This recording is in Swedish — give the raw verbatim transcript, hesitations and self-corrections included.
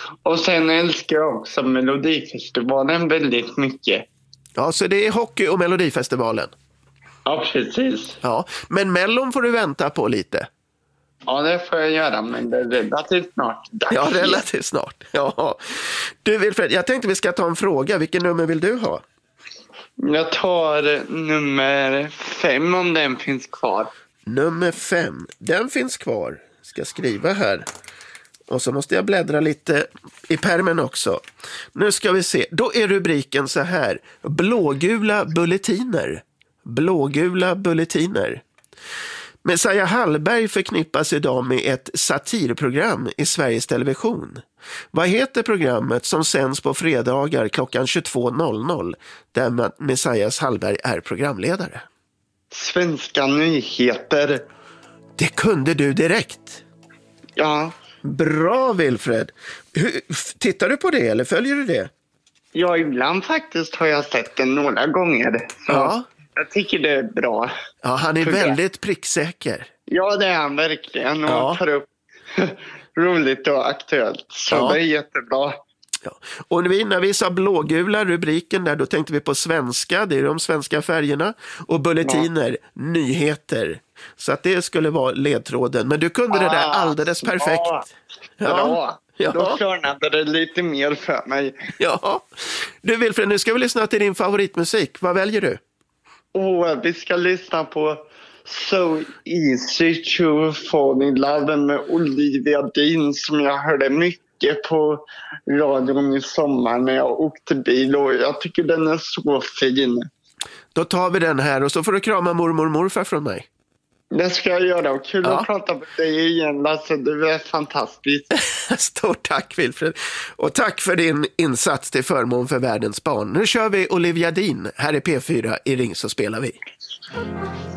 Och sen älskar jag också Melodifestivalen väldigt mycket. Ja, så det är hockey och Melodifestivalen. Ja, precis. Ja, men Mellon får du vänta på lite. Ja, det får jag göra, men det är relativt snart. Ja, relativt snart. Ja. Du Wilfred, jag tänkte vi ska ta en fråga. Vilken nummer vill du ha? Jag tar nummer fem om den finns kvar. Nummer fem, den finns kvar. Ska skriva här. Och så måste jag bläddra lite i pärmen också. Nu ska vi se. Då är rubriken så här. Blågula bulletiner. Blågula bulletiner. Messiah Hallberg förknippas idag med ett satirprogram i Sveriges Television. Vad heter programmet som sänds på fredagar klockan tjugotvå noll noll där Messiah Hallberg är programledare? Svenska nyheter. Det kunde du direkt. Ja. Bra, Wilfred. Hur, tittar du på det eller följer du det? Ja, ibland faktiskt har jag sett det några gånger. Så ja. Jag tycker det är bra. Ja, han är väldigt pricksäker. Ja, det är han verkligen. Och ja. tar upp roligt och aktuellt. Så ja. Det är jättebra. Ja. Och när vi, när vi sa blågula rubriken där, då tänkte vi på svenska, det är de svenska färgerna, och bulletiner, ja. nyheter. Så att det skulle vara ledtråden. Men du kunde ah, det där alldeles perfekt. Ja, ja. ja. Då klarnade det lite mer för mig. Ja. Du Wilfred, nu ska vi lyssna till din favoritmusik. Vad väljer du? Oh, vi ska lyssna på So Easy to Fall in Love med Olivia Dean som jag hörde mycket på radion i sommar när jag åkte bil och jag tycker den är så fin. Då tar vi den här och så får du krama mormor och morfar från mig. Det ska jag göra och kul ja. att prata med dig igen, Lasse. Du är fantastisk. Stort tack Wilfred. Och tack för din insats till förmån för världens barn. Nu kör vi Olivia Dean. Här är P fyra i Ring så spelar vi.